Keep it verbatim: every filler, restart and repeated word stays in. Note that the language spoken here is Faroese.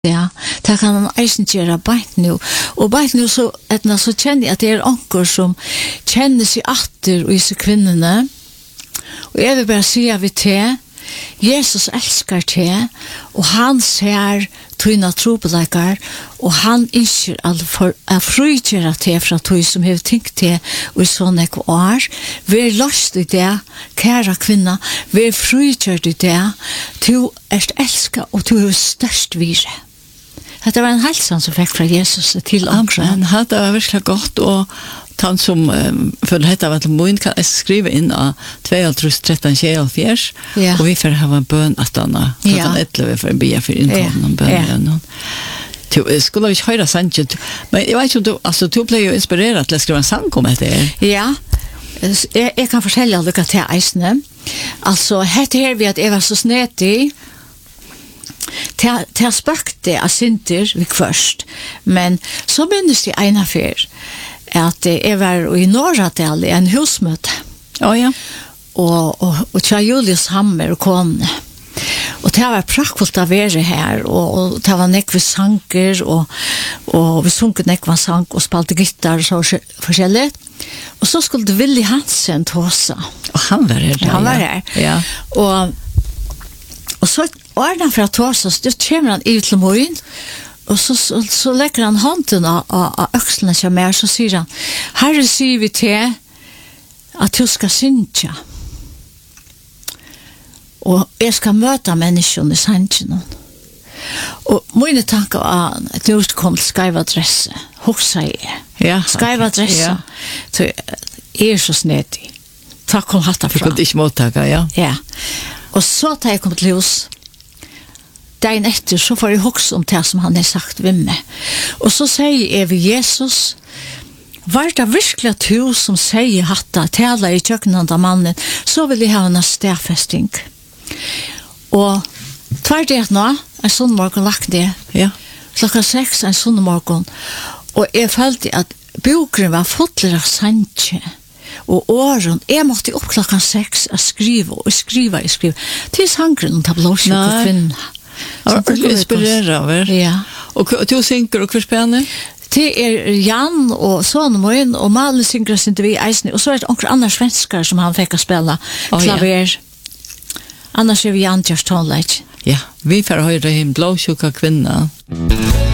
Ja, det kan han eisen gjøre beint nå. Og beint nå så, etna, så kjenner jeg at det er anker som kjenner seg atter og disse kvinnerne. Og jeg vil bare si at vi til, Jesus elsker til, og han ser tøyna trobeleikar, og han ikke er frugjøre til fra tøy som har tenkt til og i sånne år. Vi er løst i det, kære kvinner, vi er frugjøre i det, du er elsket og du er størst vire. Det var en hälsan som fick från Jesus till andra. Han hade var verkligen gott och han som um, för detta var till mun kan skriva in a två tretton tjejfjärs ja. Och vi får ha en bön att stanna klockan elva för en be för inkomna bön. Du skulle vi höra sanket men jag vet inte alltså du blev ju inspirerad till att skriva en sång om det. Ja. Jag, jag kan fortälja lite till Eisne. Alltså här här vi att Eva så snetig. Det spøkte av synder vi først, men så minnes jeg en affær at jeg var i Norradal i en husmøte. Oh, ja. Og, og, og tja Julius Hammer og kone. Og det var prakkfullt å være her, og, og det var nekve sanger, og, og vi sunket nekve sang, og spalte gitar og så forskjellig. Og så skulle Willy Hansen tåse. Og han var her. Han var her. Ja. Og, og så ordna för att ta så det kommer han ut till morgon och så så, så lägger han handen av, av, av öxlarna som är så säger han Herre säger vi till att du ska synja och jag ska möta människan i sanchen och mina tankar är att du kom till skrivadresse huxa jag ja skrivadresse så är så snedig tack kom hatta för kunde inte mottaga ja ja och så tar jag kom till hus dagen efter så får jag hugsa om det som han har sagt vid mig. Och så säger jag vid Jesus, var det virkelig du som säger hatta, tala i köknen av mannen, så vill jag ha en stafesting. Och tvär det nå, en sån morgon lagt det. Ja. Klockan sex en sån morgon. Och jag följde att boken var full av sanje. Og åren, jeg måtte opp klokkan sex og skrive, og skrive, og skrive. Til sangren og tablåsjuk og kvinna. Ja, inspirerar. Ja. Och du synker och kvärspänne? Det är Jan och sonen min och Malin synker sin vi Eisne och så är det också andra svenskar som han fick att spela klaver. Oh, ja. Annars är vi Jan just tonlage. Ja, vi får höra him blåsjuka kvinna.